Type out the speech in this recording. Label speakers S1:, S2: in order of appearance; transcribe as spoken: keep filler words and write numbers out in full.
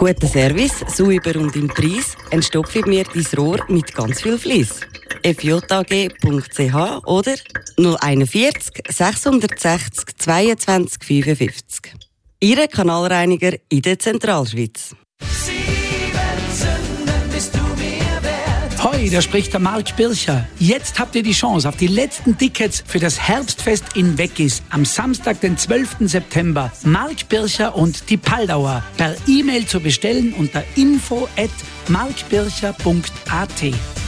S1: Guter Service, sauber und im Preis, entstopfe mir dein Rohr mit ganz viel Fleiss. f j a g punkt c h oder null einundvierzig sechshundertsechzig zweiundzwanzig fünfundfünfzig. Ihre Kanalreiniger in der Zentralschweiz.
S2: Hoi, da spricht der Marc Bircher. Jetzt habt ihr die Chance auf die letzten Tickets für das Herbstfest in Weggis am Samstag, den zwölften September. Marc Bircher und die Paldauer per E-Mail zu bestellen unter info at marc bircher punkt a t.